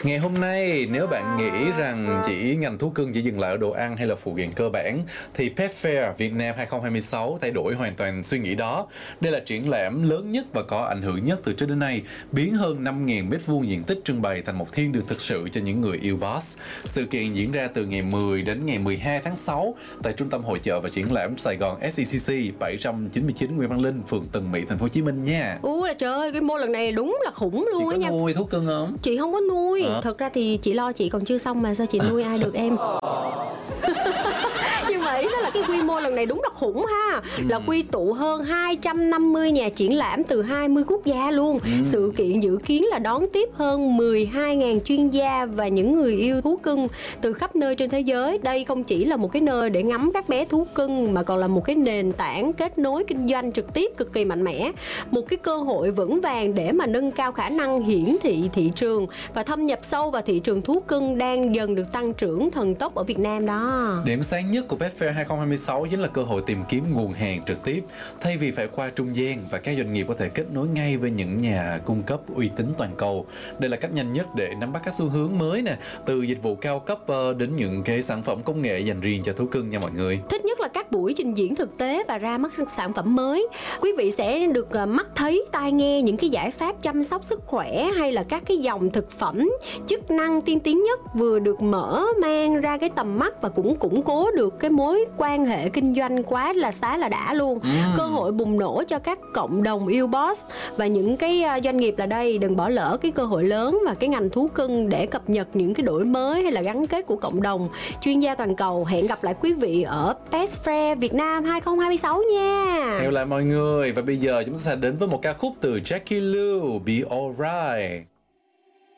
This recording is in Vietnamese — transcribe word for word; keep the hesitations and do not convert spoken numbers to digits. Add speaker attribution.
Speaker 1: Ngày hôm nay, nếu bạn nghĩ rằng chỉ ngành thú cưng chỉ dừng lại ở đồ ăn hay là phụ kiện cơ bản, thì Pet Fair Việt Nam hai không hai sáu thay đổi hoàn toàn suy nghĩ đó. Đây là triển lãm lớn nhất và có ảnh hưởng nhất từ trước đến nay, biến hơn năm nghìn mét vuông diện tích trưng bày thành một thiên đường thực sự cho những người yêu boss. Sự kiện diễn ra từ ngày mười đến ngày mười hai tháng sáu tại Trung tâm Hội chợ và Triển lãm Sài Gòn ét i xê xê bảy trăm chín mươi chín Nguyễn Văn Linh, phường Tân Mỹ, thành phố Hồ Chí Minh nha.
Speaker 2: Ui là trời ơi, cái mô lần này đúng là khủng luôn á nha.
Speaker 1: Chị có nuôi thú cưng không?
Speaker 2: Chị không có nuôi.
Speaker 1: À.
Speaker 2: Thật ra thì chị lo chị còn chưa xong mà sao chị nuôi ai được em. Nhưng mà ý đó là cái quy mô lần này đúng là khủng ha. ừ. Là quy tụ hơn hai trăm năm mươi nhà triển lãm từ hai mươi quốc gia luôn. ừ. Sự kiện dự kiến là đón tiếp hơn mười hai nghìn chuyên gia và những người yêu thú cưng từ khắp nơi trên thế giới. Đây không chỉ là một cái nơi để ngắm các bé thú cưng mà còn là một cái nền tảng kết nối kinh doanh trực tiếp cực kỳ mạnh mẽ. Một cái cơ hội vững vàng để mà nâng cao khả năng hiển thị thị trường và thâm nhập sâu vào thị trường thú cưng đang dần được tăng trưởng thần tốc ở Việt Nam đó.
Speaker 1: Điểm sáng nhất của Pet Fair hai không hai sáu chính là cơ hội tìm kiếm nguồn hàng trực tiếp, thay vì phải qua trung gian, và các doanh nghiệp có thể kết nối ngay với những nhà cung cấp uy tín toàn cầu. Đây là cách nhanh nhất để nắm bắt các xu hướng mới nè, từ dịch vụ cao cấp đến những cái sản phẩm công nghệ dành riêng cho thú cưng nha mọi người.
Speaker 2: Thích nhất là các buổi trình diễn thực tế và ra mắt sản phẩm mới. Quý vị sẽ được mắt thấy, tai nghe những cái giải pháp chăm sóc sức khỏe hay là các cái dòng thực phẩm chức năng tiên tiến nhất vừa được mở mang ra cái tầm mắt và cũng củng cố được cái mối quan hệ kinh doanh quá là xá là đã luôn. ừ. Cơ hội bùng nổ cho các cộng đồng yêu boss và những cái doanh nghiệp là đây. Đừng bỏ lỡ cái cơ hội lớn mà cái ngành thú cưng để cập nhật những cái đổi mới hay là gắn kết của cộng đồng chuyên gia toàn cầu. Hẹn gặp lại quý vị ở Pet Fair Việt Nam hai không hai sáu nha.
Speaker 1: Hẹn lại mọi người. Và bây giờ chúng ta sẽ đến với một ca khúc từ Jackie Lưu, Be Alright.